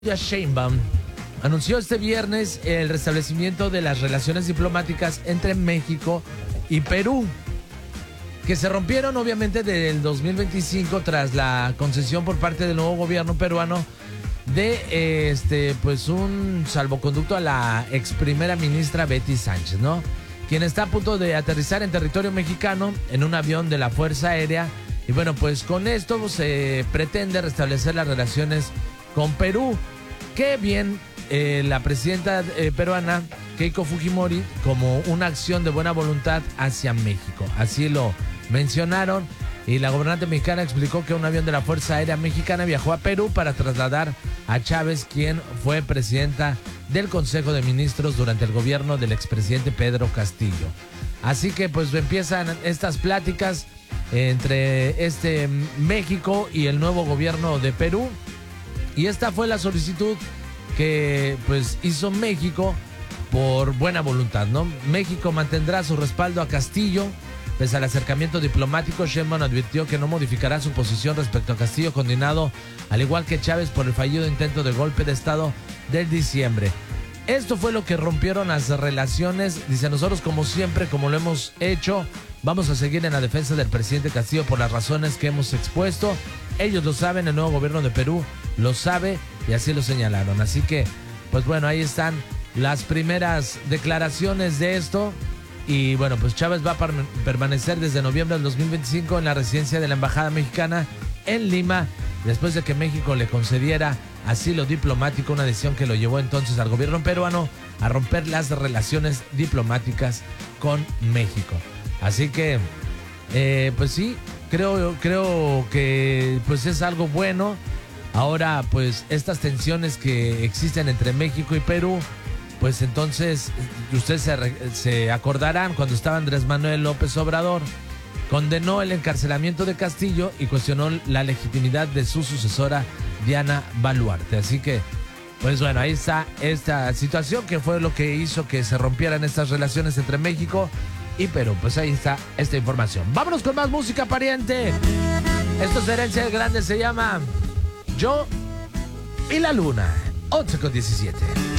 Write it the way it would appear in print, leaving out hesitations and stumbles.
Claudia Sheinbaum anunció este viernes el restablecimiento de las relaciones diplomáticas entre México y Perú, que se rompieron obviamente desde el 2025 tras la concesión por parte del nuevo gobierno peruano de pues un salvoconducto a la ex primera ministra Betty Sánchez, ¿no? Quien está a punto de aterrizar en territorio mexicano en un avión de la Fuerza Aérea. Y bueno, pues con esto se pretende restablecer las relaciones con Perú. Qué bien la presidenta peruana Keiko Fujimori como una acción de buena voluntad hacia México. Así lo mencionaron, y la gobernante mexicana explicó que un avión de la Fuerza Aérea Mexicana viajó a Perú para trasladar a Chávez, quien fue presidenta del Consejo de Ministros durante el gobierno del expresidente Pedro Castillo. Así que pues empiezan estas pláticas entre México y el nuevo gobierno de Perú. Y esta fue la solicitud que pues hizo México por buena voluntad, ¿no? México mantendrá su respaldo a Castillo. Pese al acercamiento diplomático, Sheinbaum advirtió que no modificará su posición respecto a Castillo, condenado al igual que Chávez por el fallido intento de golpe de Estado del diciembre. Esto fue lo que rompieron las relaciones. Dice: nosotros, como siempre, como lo hemos hecho, vamos a seguir en la defensa del presidente Castillo por las razones que hemos expuesto. Ellos lo saben, el nuevo gobierno de Perú lo sabe, y así lo señalaron. Así que, pues bueno, ahí están las primeras declaraciones de esto. Y bueno, pues Chávez va a permanecer desde noviembre del 2025 en la residencia de la Embajada Mexicana en Lima, después de que México le concediera asilo diplomático, una decisión que lo llevó entonces al gobierno peruano a romper las relaciones diplomáticas con México. Así que, pues sí, creo que pues es algo bueno. Ahora, pues estas tensiones que existen entre México y Perú, pues entonces ustedes se acordarán cuando estaba Andrés Manuel López Obrador, condenó el encarcelamiento de Castillo y cuestionó la legitimidad de su sucesora Diana Boluarte. Así que, pues bueno, ahí está esta situación que fue lo que hizo que se rompieran estas relaciones entre México y Perú. Pues ahí está esta información. Vámonos con más música, pariente. Esto es Herencia del Grande, se llama Yo y la Luna. 11:17.